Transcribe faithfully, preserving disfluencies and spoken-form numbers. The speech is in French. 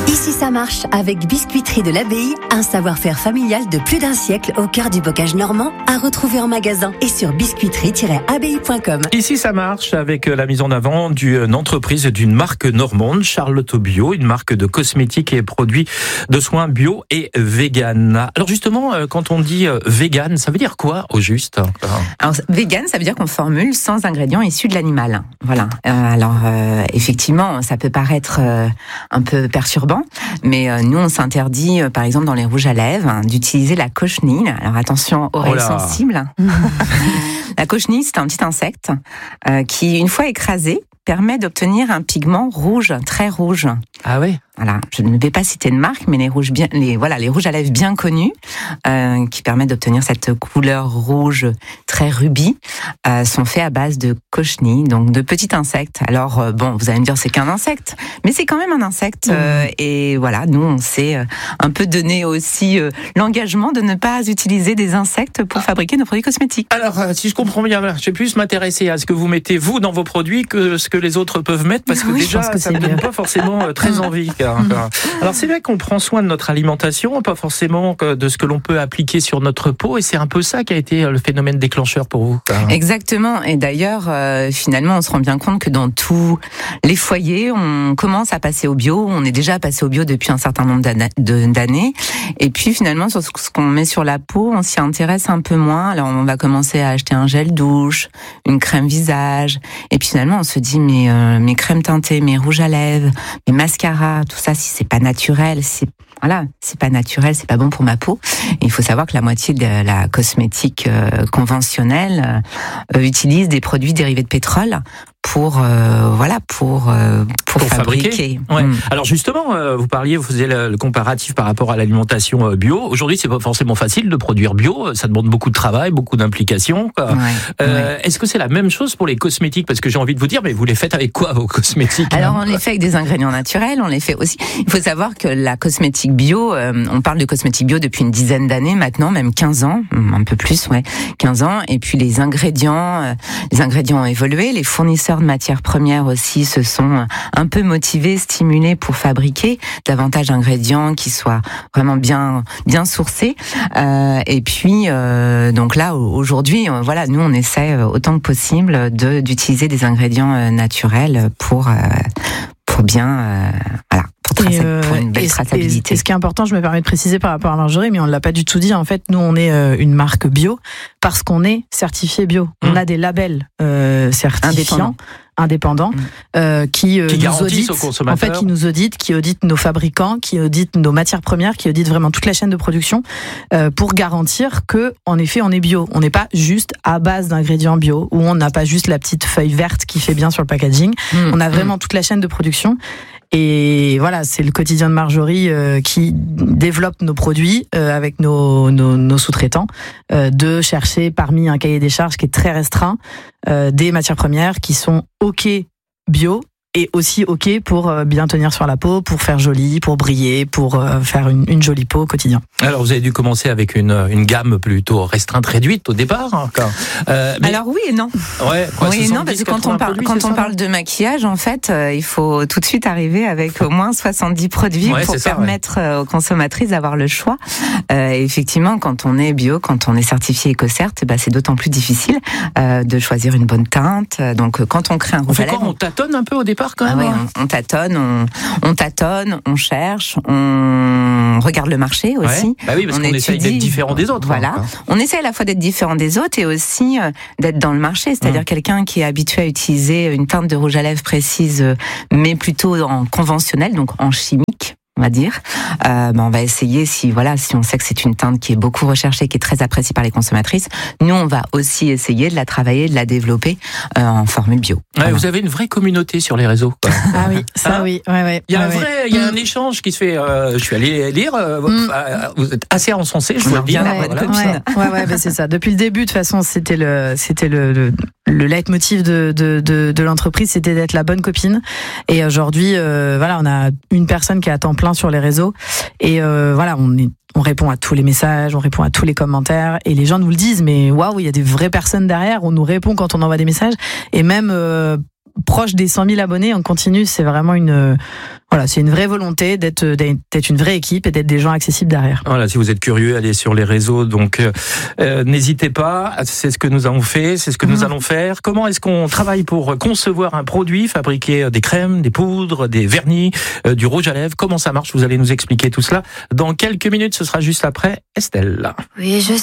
Ici ça marche avec Biscuiterie de l'Abbaye, un savoir-faire familial de plus d'un siècle au cœur du bocage normand, à retrouver en magasin et sur biscuiterie tiret abbaye point com. Ici ça marche avec la mise en avant d'une entreprise d'une marque normande, Charlotte Bio, une marque de cosmétiques et produits de soins bio et vegan. Alors justement, quand on dit vegan, ça veut dire quoi au juste? Alors vegan, ça veut dire qu'on formule sans ingrédients issus de l'animal. Voilà. Euh, alors euh, effectivement, ça peut paraître euh, un peu perturbant. Mais euh, nous, on s'interdit, euh, par exemple, dans les rouges à lèvres, hein, d'utiliser la cochenille. Alors attention, oreilles oh sensibles. La cochenille, c'est un petit insecte euh, qui, une fois écrasé, permet d'obtenir un pigment rouge, très rouge. Ah oui. Voilà, je ne vais pas citer de marque, mais les rouges bien, les voilà, les rouges à lèvres bien connus, euh, qui permettent d'obtenir cette couleur rouge très rubis, euh, sont faits à base de cochenille, donc de petits insectes. Alors euh, bon, vous allez me dire c'est qu'un insecte, mais c'est quand même un insecte. Euh, et voilà, nous on s'est euh, un peu donné aussi euh, l'engagement de ne pas utiliser des insectes pour fabriquer nos produits cosmétiques. Alors, euh, si je comprends bien, je vais plus m'intéresser à ce que vous mettez vous dans vos produits que ce que les autres peuvent mettre, parce que oui, déjà que ça ne donne pas forcément euh, très envie. Alors c'est vrai qu'on prend soin de notre alimentation, pas forcément de ce que l'on peut appliquer sur notre peau, et c'est un peu ça qui a été le phénomène déclencheur pour vous. Exactement, et d'ailleurs euh, finalement on se rend bien compte que dans tous les foyers on commence à passer au bio, on est déjà passé au bio depuis un certain nombre d'années, et puis finalement sur ce qu'on met sur la peau on s'y intéresse un peu moins. Alors on va commencer à acheter un gel douche, une crème visage, et puis finalement on se dit mais euh, mes crèmes teintées, mes rouges à lèvres, mes mascaras, tout ça, si c'est pas naturel, c'est voilà, c'est pas naturel, c'est pas bon pour ma peau. Et il faut savoir que la moitié de la cosmétique euh, conventionnelle euh, utilise des produits dérivés de pétrole pour euh, voilà pour euh, pour, pour fabriquer. fabriquer. Ouais. Mmh. Alors justement, euh, vous parliez, vous faisiez le, le comparatif par rapport à l'alimentation euh, bio. Aujourd'hui, c'est pas forcément facile de produire bio. Ça demande beaucoup de travail, beaucoup d'implication. Quoi. Ouais. Euh, ouais. Est-ce que c'est la même chose pour les cosmétiques? Parce que j'ai envie de vous dire, mais vous les faites avec quoi vos cosmétiques? Alors on les fait avec des ingrédients naturels. On les fait aussi. Il faut savoir que la cosmétique bio, euh, on parle de cosmétique bio depuis une dizaine d'années maintenant, même quinze ans, un peu plus, ouais, quinze ans. Et puis les ingrédients, euh, les ingrédients ont évolué. Les fournisseurs de matières premières aussi se sont un peu motivés, stimulés pour fabriquer davantage d'ingrédients qui soient vraiment bien bien sourcés. Euh, et puis euh, donc là aujourd'hui, voilà, nous on essaie autant que possible de d'utiliser des ingrédients naturels pour euh, pour bien euh, voilà. Et, euh, pour une belle et, traçabilité. Et, et ce qui est important, je me permets de préciser par rapport à Marjorie, mais on ne l'a pas du tout dit, en fait, nous on est euh, une marque bio parce qu'on est certifié bio. Mmh. On a des labels euh, certifiants, indépendants, mmh. euh, qui, euh, qui nous auditent, aux consommateurs. En fait, qui nous auditent, qui auditent nos fabricants, qui auditent nos matières premières, qui auditent vraiment toute la chaîne de production euh, pour garantir que, en effet, on est bio. On n'est pas juste à base d'ingrédients bio, où on n'a pas juste la petite feuille verte qui fait bien sur le packaging. Mmh. On a vraiment mmh. toute la chaîne de production. Et voilà, c'est le quotidien de Marjorie euh, qui développe nos produits euh, avec nos, nos, nos sous-traitants, euh, de chercher parmi un cahier des charges qui est très restreint, euh, des matières premières qui sont OK bio, et aussi OK pour bien tenir sur la peau, pour faire joli, pour briller, pour faire une, une jolie peau au quotidien. Alors vous avez dû commencer avec une, une gamme plutôt restreinte, réduite au départ. Hein, euh, mais... Alors oui et non. Ouais, quoi, oui et non, parce que quand on parle, produits, quand on ça, parle de maquillage, en fait, euh, il faut tout de suite arriver avec au moins soixante-dix produits ouais, pour permettre ça, ouais. aux consommatrices d'avoir le choix. Euh, et effectivement, quand on est bio, quand on est certifié EcoCert, bah, c'est d'autant plus difficile euh, de choisir une bonne teinte. Donc quand on crée un rouge à lèvres, on tâtonne un peu au départ. Quand même, ah ouais, on, on tâtonne, on, on tâtonne, on cherche, on regarde le marché aussi. Ouais. Bah oui, parce on qu'on essaye d'être différent des autres. Voilà, hein. On essaie à la fois d'être différent des autres et aussi euh, d'être dans le marché, c'est-à-dire mmh. quelqu'un qui est habitué à utiliser une teinte de rouge à lèvres précise, mais plutôt en conventionnel, donc en chimique. On va dire, euh, ben on va essayer si voilà si on sait que c'est une teinte qui est beaucoup recherchée, qui est très appréciée par les consommatrices. Nous, on va aussi essayer de la travailler, de la développer euh, en formule bio. Ouais, voilà. Vous avez une vraie communauté sur les réseaux. Ah oui, ça hein oui, ouais, ouais. Il y a ouais, un vrai, ouais. il y a un échange qui se fait. Euh, je suis allé lire. Euh, mm. euh, vous êtes assez encensé, je dois le dire. Ouais, voilà. ouais, ouais, ouais ben c'est ça. Depuis le début, de toute façon, c'était le, c'était le, le, le leitmotiv de, de, de, de l'entreprise, c'était d'être la bonne copine. Et aujourd'hui, euh, voilà, on a une personne qui est à temps plein sur les réseaux. Et euh, voilà, on, est, on répond à tous les messages, on répond à tous les commentaires, et les gens nous le disent, mais waouh, il y a des vraies personnes derrière, on nous répond quand on envoie des messages, et même euh, proche des cent mille abonnés, on continue, c'est vraiment une... Voilà, c'est une vraie volonté d'être, d'être une vraie équipe et d'être des gens accessibles derrière. Voilà, si vous êtes curieux, allez sur les réseaux, donc euh, n'hésitez pas, c'est ce que nous avons fait, c'est ce que mmh. nous allons faire. Comment est-ce qu'on travaille pour concevoir un produit, fabriquer des crèmes, des poudres, des vernis, euh, du rouge à lèvres? Comment ça marche? Vous allez nous expliquer tout cela dans quelques minutes, ce sera juste après Estelle. Oui, je